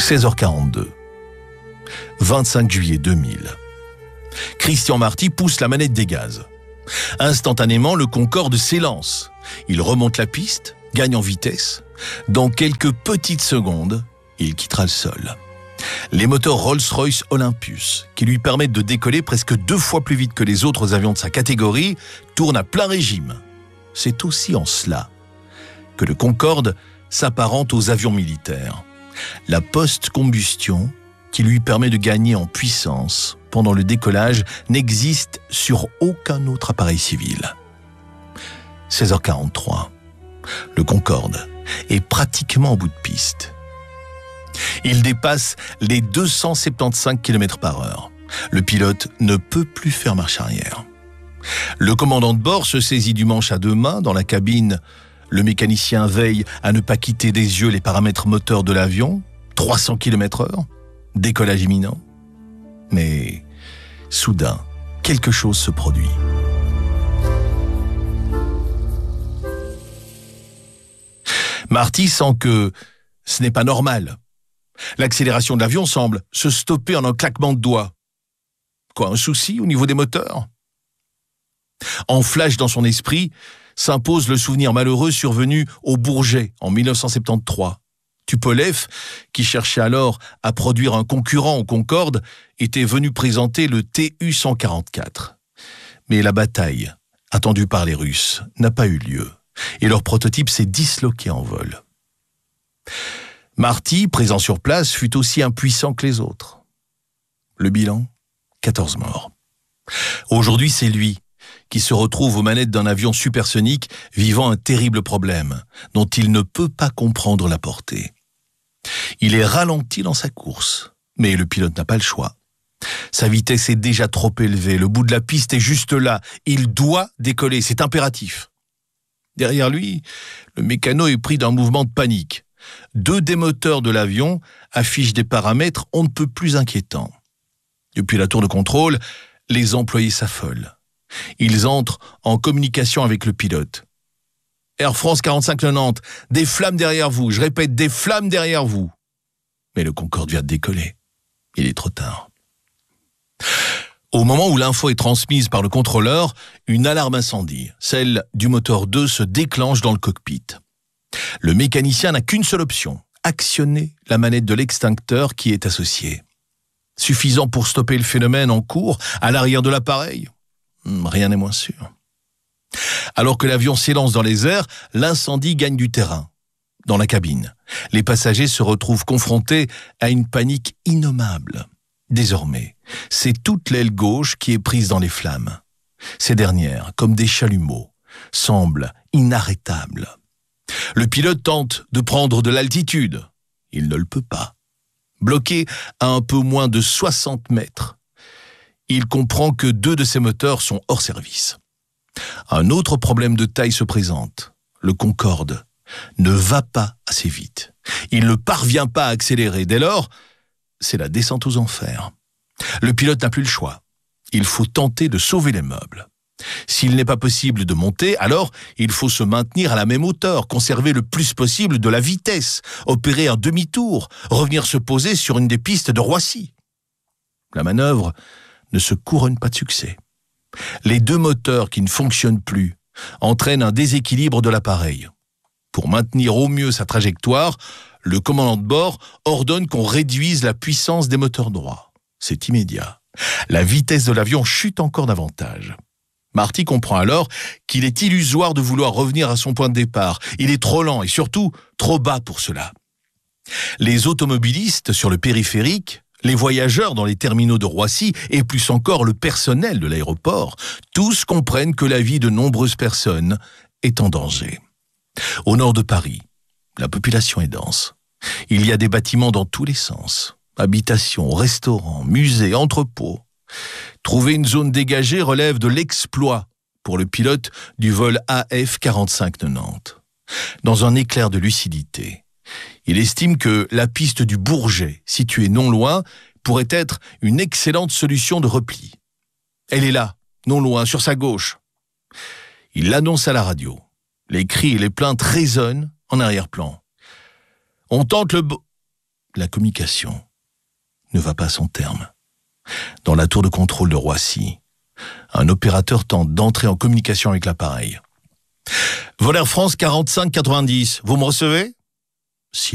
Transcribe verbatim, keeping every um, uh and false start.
seize heures quarante-deux. vingt-cinq juillet deux mille. Christian Marty pousse la manette des gaz. Instantanément, le Concorde s'élance. Il remonte la piste, gagne en vitesse. Dans quelques petites secondes, il quittera le sol. Les moteurs Rolls-Royce Olympus, qui lui permettent de décoller presque deux fois plus vite que les autres avions de sa catégorie, tournent à plein régime. C'est aussi en cela que le Concorde s'apparente aux avions militaires. La post-combustion, qui lui permet de gagner en puissance pendant le décollage, n'existe sur aucun autre appareil civil. seize heures quarante-trois. Le Concorde est pratiquement en bout de piste. Il dépasse les deux cent soixante-quinze kilomètres par heure. Le pilote ne peut plus faire marche arrière. Le commandant de bord se saisit du manche à deux mains dans la cabine. Le mécanicien veille à ne pas quitter des yeux les paramètres moteurs de l'avion. trois cents kilomètres heure, décollage imminent. Mais soudain, quelque chose se produit. Marty sent que ce n'est pas normal. L'accélération de l'avion semble se stopper en un claquement de doigts. Quoi, un souci au niveau des moteurs ? En flash dans son esprit, s'impose le souvenir malheureux survenu au Bourget en mille neuf cent soixante-treize. Tupolev, qui cherchait alors à produire un concurrent au Concorde, était venu présenter le T U cent quarante-quatre. Mais la bataille, attendue par les Russes, n'a pas eu lieu et leur prototype s'est disloqué en vol. Marty, présent sur place, fut aussi impuissant que les autres. Le bilan, quatorze morts. Aujourd'hui, c'est lui qui se retrouve aux manettes d'un avion supersonique vivant un terrible problème dont il ne peut pas comprendre la portée. Il est ralenti dans sa course, mais le pilote n'a pas le choix. Sa vitesse est déjà trop élevée, le bout de la piste est juste là, il doit décoller, c'est impératif. Derrière lui, le mécano est pris d'un mouvement de panique. Deux des moteurs de l'avion affichent des paramètres on ne peut plus inquiétants. Depuis la tour de contrôle, les employés s'affolent. Ils entrent en communication avec le pilote. Air France quarante-cinq quatre-vingt-dix, des flammes derrière vous, je répète, des flammes derrière vous. Mais le Concorde vient de décoller. Il est trop tard. Au moment où l'info est transmise par le contrôleur, une alarme incendie, celle du moteur deux, se déclenche dans le cockpit. Le mécanicien n'a qu'une seule option, actionner la manette de l'extincteur qui est associée. Suffisant pour stopper le phénomène en cours à l'arrière de l'appareil ? Rien n'est moins sûr. Alors que l'avion s'élance dans les airs, l'incendie gagne du terrain. Dans la cabine, les passagers se retrouvent confrontés à une panique innommable. Désormais, c'est toute l'aile gauche qui est prise dans les flammes. Ces dernières, comme des chalumeaux, semblent inarrêtables. Le pilote tente de prendre de l'altitude. Il ne le peut pas. Bloqué à un peu moins de soixante mètres, il comprend que deux de ses moteurs sont hors service. Un autre problème de taille se présente. Le Concorde ne va pas assez vite. Il ne parvient pas à accélérer. Dès lors, c'est la descente aux enfers. Le pilote n'a plus le choix. Il faut tenter de sauver les meubles. S'il n'est pas possible de monter, alors il faut se maintenir à la même hauteur, conserver le plus possible de la vitesse, opérer un demi-tour, revenir se poser sur une des pistes de Roissy. La manœuvre ne se couronne pas de succès. Les deux moteurs qui ne fonctionnent plus entraînent un déséquilibre de l'appareil. Pour maintenir au mieux sa trajectoire, le commandant de bord ordonne qu'on réduise la puissance des moteurs droits. C'est immédiat. La vitesse de l'avion chute encore davantage. Marty comprend alors qu'il est illusoire de vouloir revenir à son point de départ. Il est trop lent et surtout trop bas pour cela. Les automobilistes sur le périphérique, les voyageurs dans les terminaux de Roissy et plus encore le personnel de l'aéroport, tous comprennent que la vie de nombreuses personnes est en danger. Au nord de Paris, la population est dense. Il y a des bâtiments dans tous les sens. Habitations, restaurants, musées, entrepôts. Trouver une zone dégagée relève de l'exploit pour le pilote du vol A F quarante-cinq quatre-vingt-dix. Dans un éclair de lucidité, il estime que la piste du Bourget, située non loin, pourrait être une excellente solution de repli. Elle est là, non loin, sur sa gauche. Il l'annonce à la radio. Les cris et les plaintes résonnent en arrière-plan. On tente le... Bo- la communication ne va pas à son terme. Dans la tour de contrôle de Roissy, un opérateur tente d'entrer en communication avec l'appareil. Vol Air France quarante-cinq quatre-vingt-dix, vous me recevez ?